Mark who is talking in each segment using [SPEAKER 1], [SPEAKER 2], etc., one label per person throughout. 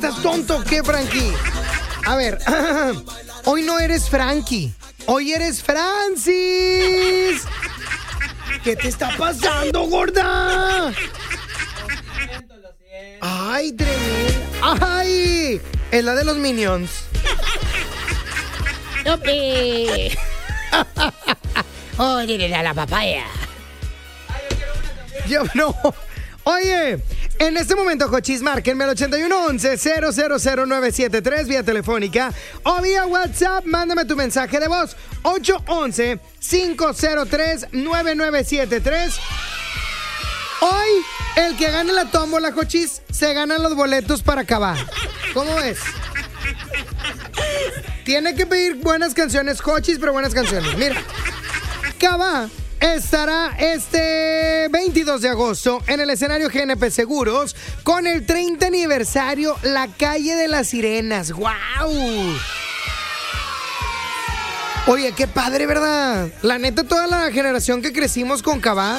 [SPEAKER 1] ¿Estás tonto o qué, Frankie? A ver, hoy no eres Frankie, hoy eres Francis. ¿Qué te está pasando, gorda? Ay, tremenda. Ay, es la de los Minions.
[SPEAKER 2] ¡Tope! ¡Oh, dile a la papaya!
[SPEAKER 1] Yo no. Oye, en este momento, Jochis, márquenme al 8111-000973 vía telefónica o vía WhatsApp. Mándame tu mensaje de voz. 811-503-9973. Hoy, el que gane la tómbola, Jochis, se ganan los boletos para Cabá. ¿Cómo ves? Tiene que pedir buenas canciones, Jochis, pero buenas canciones. Mira, Cabá estará este 22 de agosto en el escenario GNP Seguros con el 30 aniversario La Calle de las Sirenas. ¡Wow! Oye, qué padre, ¿verdad? La neta, toda la generación que crecimos con Cabá.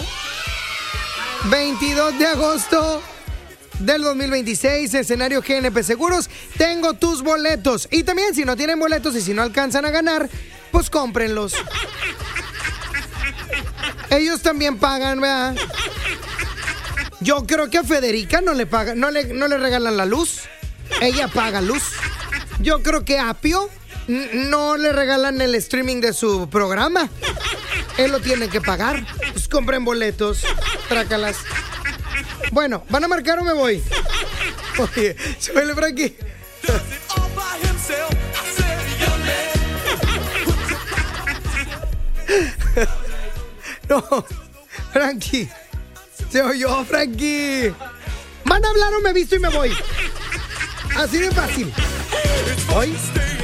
[SPEAKER 1] 22 de agosto del 2026, escenario GNP Seguros. Tengo tus boletos. Y también, si no tienen boletos y si no alcanzan a ganar, pues cómprenlos. Ellos también pagan, ¿verdad? Yo creo que a Federica no le pagan, no le regalan la luz. Ella paga luz. Yo creo que a Apio no le regalan el streaming de su programa. Él lo tiene que pagar. Pues compren boletos, trácalas. Bueno, ¿van a marcar o me voy? Oye, súbele, Frankie. No, Frankie. Se oyó, Frankie. ¿Van a hablar o me visto y me voy? Así de fácil. ¿Hoy?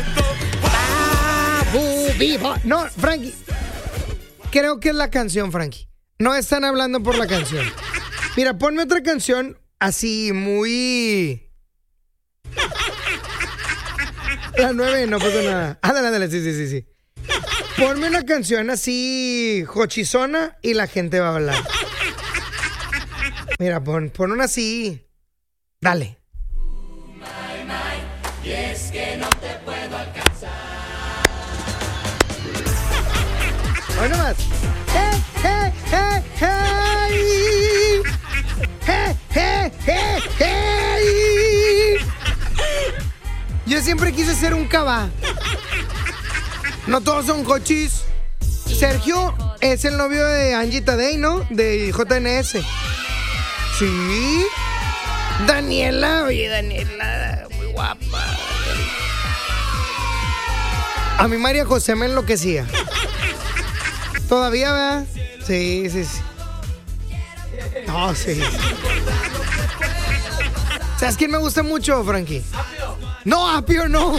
[SPEAKER 1] No, Frankie. Creo que es la canción, Frankie. No están hablando por la canción. Mira, ponme otra canción así muy... La 9, no pasa nada. Ándale, sí. Ponme una canción así jochizona y la gente va a hablar. Mira, pon una así. Dale.
[SPEAKER 3] Y es que no te puedo alcanzar.
[SPEAKER 1] Hoy nomás. Yo siempre quise ser un Cabá. No todos son Jochis. Sergio es el novio de Angie Tadei, ¿no? De JNS. Sí. Daniela, oye, Daniela, muy guapa. A mí María José me enloquecía. ¿Todavía, verdad? Sí. No, sí. ¿Sabes quién me gusta mucho, Frankie?
[SPEAKER 3] Apio.
[SPEAKER 1] No, Apio no.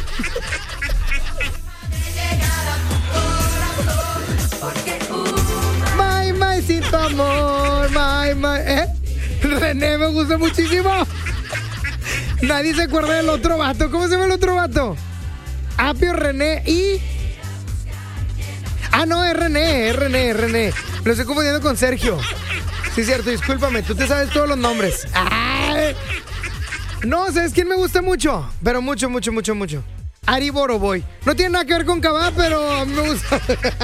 [SPEAKER 1] My, sin tu amor, my. René me gusta muchísimo. Nadie se acuerda del otro vato. ¿Cómo se llama el otro vato? Apio, René y... Ah, no, es René. Lo estoy confundiendo con Sergio. Sí, es cierto, discúlpame, tú te sabes todos los nombres. ¡Ay! No, ¿sabes quién me gusta mucho? Pero mucho. Ari Boroboy. No tiene nada que ver con Cabá, pero a mí me gusta.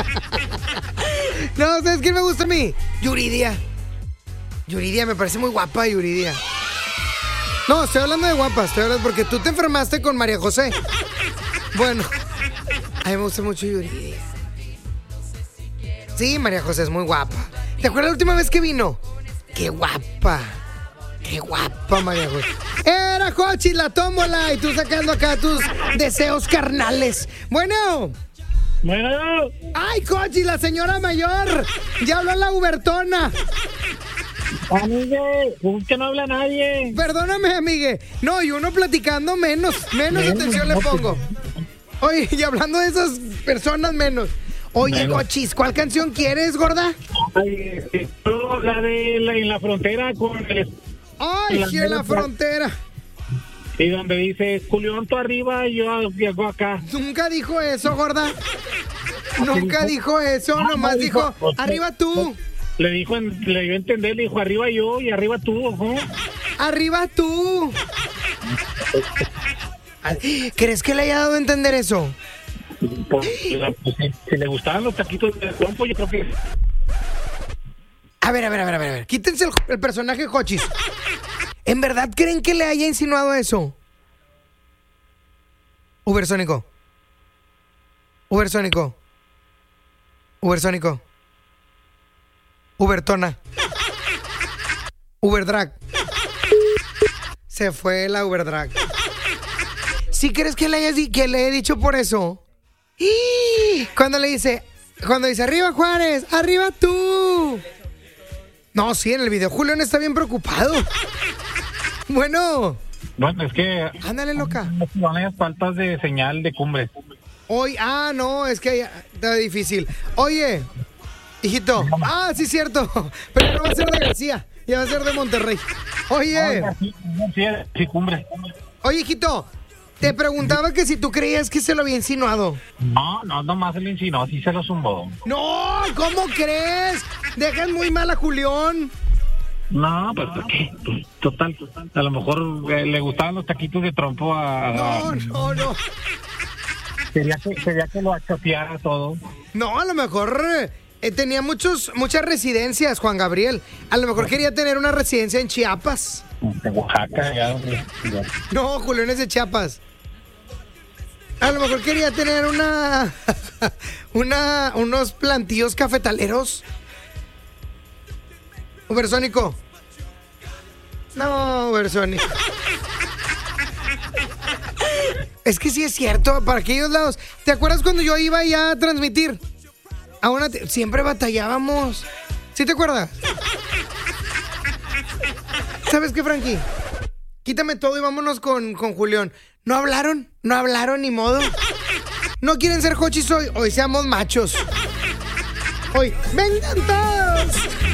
[SPEAKER 1] No, ¿sabes quién me gusta a mí? Yuridia, me parece muy guapa, Yuridia. No, estoy hablando de guapa, porque tú te enfermaste con María José. Bueno, a mí me gusta mucho Yuridia. Sí, María José es muy guapa. ¿Te acuerdas la última vez que vino? ¡Qué guapa! María José! Era Jochi la tómbola y tú sacando acá tus deseos carnales. Bueno. ¡Ay, Jochi, la señora mayor! ¡Ya habló la Hubertona!
[SPEAKER 4] Amigue, que no habla nadie.
[SPEAKER 1] Perdóname, amigue. No, y uno platicando menos atención le pongo. Oye, y hablando de esas personas menos. Oye, Cochis, ¿cuál canción quieres, gorda?
[SPEAKER 4] Ay, la de En la Frontera con el...
[SPEAKER 1] Ay, sí, en la frontera.
[SPEAKER 4] Y donde dice, Julián, tú arriba y yo llego acá.
[SPEAKER 1] Nunca dijo eso, gorda. Nunca dijo eso, nomás dijo, arriba tú.
[SPEAKER 4] Le dio a entender, le dijo, arriba yo y arriba tú.
[SPEAKER 1] Arriba tú. ¿Crees que le haya dado a entender eso?
[SPEAKER 4] Pues, si le gustaban los taquitos de trompo, yo creo que...
[SPEAKER 1] A ver. Quítense el personaje Jochis. ¿En verdad creen que le haya insinuado eso? Ubersónico. Ubertona. Uberdrag. Se fue la Uberdrag. ¿Sí crees que le he dicho por eso? Cuando dice, arriba Juárez, arriba tú. No, sí, en el video Julián está bien preocupado. Bueno,
[SPEAKER 4] es que...
[SPEAKER 1] ándale, loca.
[SPEAKER 4] Son las faltas de señal de cumbre.
[SPEAKER 1] Hoy, no, es que está difícil. Oye, hijito, sí, cierto. Pero no va a ser de García, ya va a ser de Monterrey. Oye.
[SPEAKER 4] Sí, cumbre.
[SPEAKER 1] Oye, hijito, te preguntaba que si tú creías que se lo había insinuado.
[SPEAKER 4] No, nomás se lo insinuó, sí se lo zumbó.
[SPEAKER 1] No, ¿cómo crees? Dejan muy mal a Julián.
[SPEAKER 4] No, pues total. A lo mejor le gustaban los taquitos de trompo a...
[SPEAKER 1] No.
[SPEAKER 4] Sería que lo achoteara todo.
[SPEAKER 1] No, a lo mejor tenía muchas residencias, Juan Gabriel. A lo mejor quería tener una residencia en Chiapas.
[SPEAKER 4] De Oaxaca, ya.
[SPEAKER 1] No, Julián es de Chiapas. A lo mejor quería tener unos plantíos cafetaleros. Ubersónico. No, Ubersónico. Es que sí es cierto, para aquellos lados. ¿Te acuerdas cuando yo iba ya a transmitir? Siempre batallábamos. ¿Sí te acuerdas? ¿Sabes qué, Frankie? Quítame todo y vámonos con Julián. ¿No hablaron, ni modo? ¿No quieren ser Jochis hoy? Hoy seamos machos. Hoy, ¡vengan todos!